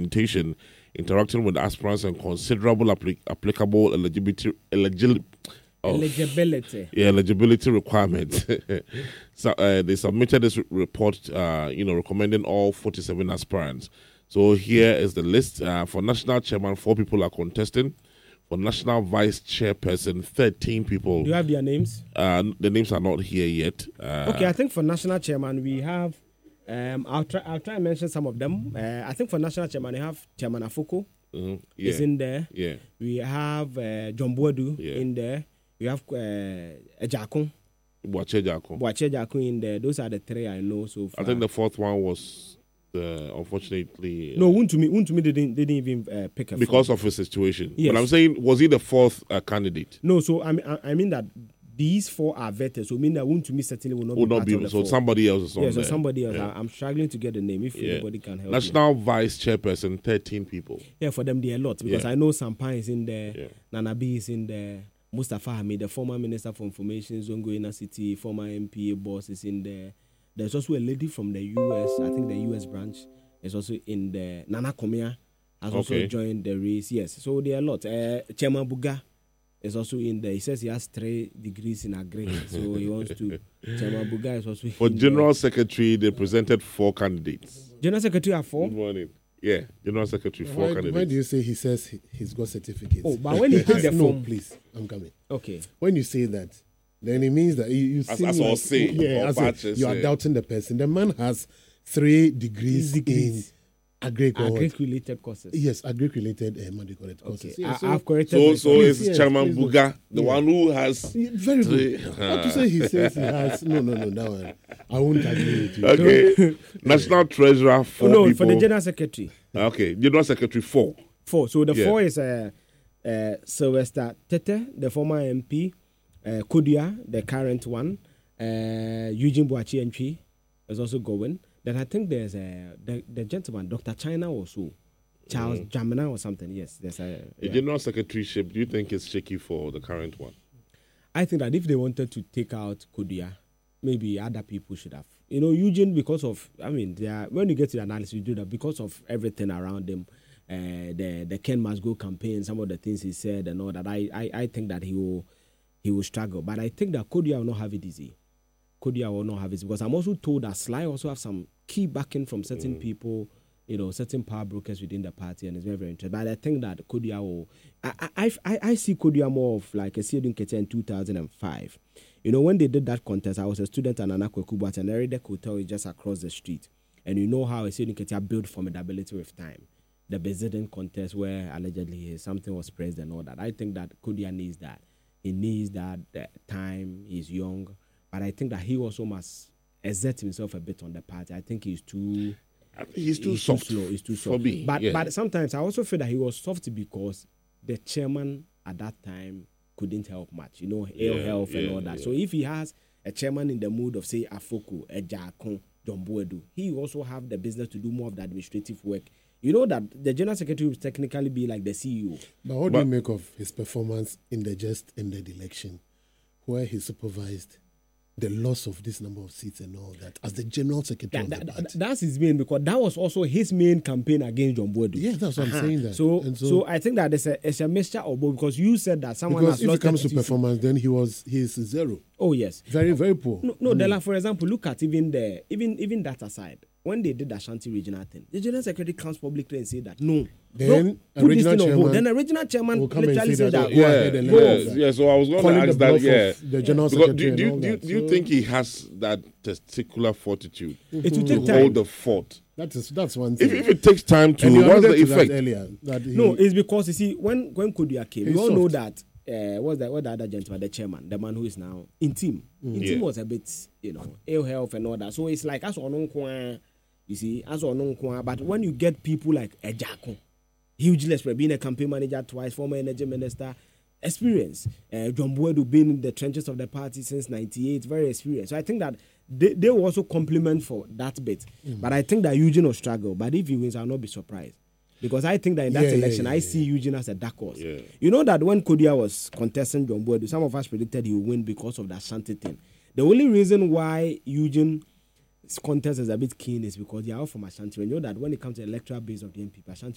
orientation, interacting with aspirants, and considerable applicable eligibility requirements. So they submitted this report, recommending all 47 aspirants. So here is the list. For national chairman, 4 people are contesting. For national vice chairperson, 13 people. Do you have their names? The names are not here yet. Okay, I think for national chairman we have. I'll try and mention some of them. I think for national chairman we have Chairman Afoko. Is in there. Yeah. We have John Boadu in there. We have Ejakun. Boache Jakun in there. Those are the 3 I know so far. I think the 4th one was unfortunately no. Wuntumi didn't even pick a because phone. of his situation. Yes. But I'm saying, was he the 4th candidate? No. So I mean that these 4 are vetted. So I mean that Wuntumi certainly will not be part of the 4. Somebody else is on there. So somebody else. Yeah. I'm struggling to get the name. If anybody can help. National vice chairperson, 13 people. Yeah, for them, they're a lot because I know Sampan is in there, Nanabi is in there, Mustafa Hamid, the former Minister for Information, Zongo Inner City, former MPA boss is in there. There's also a lady from the US, I think the US branch is also in there. Nana Komia has also joined the race. Yes, so there are a lot. Chairman Buga is also in there. He says he has 3 degrees in agri, so he wants to. Chairman Buga is also for General Secretary, they presented 4 candidates. General Secretary are 4? Good morning. Yeah, General Secretary, 4 candidates. Why do you say he says he's got certificates? Oh, but when he takes the form, please, I'm coming. Okay. When you say that, then it means that you are doubting the person. The man has 3 degrees in agric-related courses. Yes, agric-related courses. Okay. I've corrected. So is Chairman Buga the one who has very good. What to say? He says he has. No, that one. I won't agree with you. Okay. National Treasurer 4 people. For the General Secretary. Okay, General Secretary 4. 4. So the 4 is Sylvester Tete, the former MP, Kodia, the current one, Eugene Boachi Entry is also going. Then I think there's the gentleman, Dr. China also, Charles Jamina or something. Yes, there's a General Secretaryship. Do you think is shaky for the current one? I think that if they wanted to take out Kodia, maybe other people should have. Eugene, because of, when you get to the analysis, you do that because of everything around him, the Ken Must Go campaign, some of the things he said and all that. I think that he will struggle, but I think that Kodia will not have it easy. Kodia will not have it because I'm also told that Sly also have some key backing from certain people, certain power brokers within the party, and it's very, very interesting. But I think that Kodia will. I see Kodia more of like a Siedun Kete in 2005. When they did that contest, I was a student at Anakwe Kubat, and Eridek Hotel is just across the street. And you know how a Siedun Kete built formidability with time. The Bezidin contest where allegedly something was praised and all that. I think that Kodia needs that. He needs that time. He's young. But I think that he also must exert himself a bit on the party. I think he's too soft. He's too soft. For me, but sometimes I also feel that he was soft because the chairman at that time couldn't help much. Ill health and all that. So if he has a chairman in the mood of, say, Afoko, Ejakun, John Boadu, he also have the business to do more of the administrative work. That the General Secretary will technically be like the CEO. But what do you make of his performance in the just ended election, where he supervised the loss of this number of seats and all that as the General Secretary of the party? That's his main, because that was also his main campaign against John Boadu. Yeah, that's what I'm saying. That. So I think that it's a mixture of both, because you said that someone has lost. If it comes to performance, then he's 0. Oh yes, very, very poor. No, Dela, for example, look at even that aside. When they did the Ashanti regional thing, the General Secretary comes publicly and say that then a regional chairman will come literally say that. Yeah. So I was going to ask that. Yeah, the General Secretary. Do you think he has that testicular fortitude it will to hold the fort? That's one thing. If it takes time to, what's the effect? It's because you see when Kodia came, we all know that. What the other gentleman, the chairman, the man who is now in team. Team was a bit, ill health and all that. So it's like but when you get people like Ejakun, hugely experienced, being a campaign manager twice, former energy minister, experience. John Boadu being in the trenches of the party since '98, very experienced. So I think that they will also compliment for that bit. But I think that Eugene will struggle. But if he wins, I'll not be surprised. Because I think that in that election, I see Eugene as a dark horse. Yeah. You know that when Kodia was contesting John Boadu, some of us predicted he would win because of that Ashanti thing. The only reason why Eugene's contest is a bit keen is because they are all from Ashanti. You know that when it comes to electoral base of the NPP, Ashanti